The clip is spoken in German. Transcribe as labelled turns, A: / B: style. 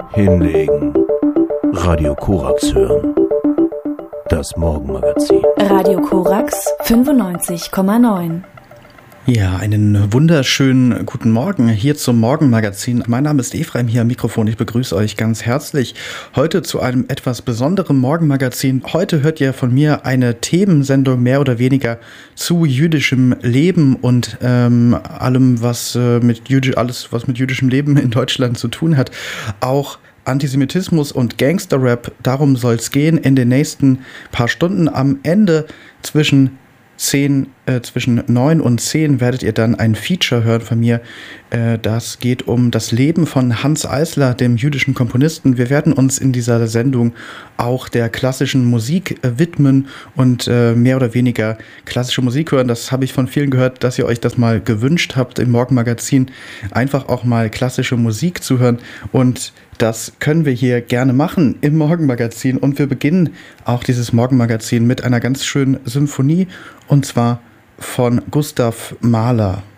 A: Hinlegen. Radio Korax hören. Das Morgenmagazin.
B: Radio Korax 95,9.
C: Ja, einen wunderschönen guten Morgen hier zum Morgenmagazin. Mein Name ist Ephraim, hier am Mikrofon. Ich begrüße euch ganz herzlich heute zu einem etwas besonderen Morgenmagazin. Heute hört ihr von mir eine Themensendung mehr oder weniger zu jüdischem Leben und allem, was mit jüdischem Leben in Deutschland zu tun hat. Auch Antisemitismus und Gangsterrap, darum soll es gehen in den nächsten paar Stunden. Am Ende zwischen 9 und 10 werdet ihr dann ein Feature hören von mir. Das geht um das Leben von Hanns Eisler, dem jüdischen Komponisten. Wir werden uns in dieser Sendung auch der klassischen Musik widmen und mehr oder weniger klassische Musik hören. Das habe ich von vielen gehört, dass ihr euch das mal gewünscht habt im Morgenmagazin, einfach auch mal klassische Musik zu hören. Und das können wir hier gerne machen im Morgenmagazin. Und wir beginnen auch dieses Morgenmagazin mit einer ganz schönen Symphonie, und zwar von Gustav Mahler.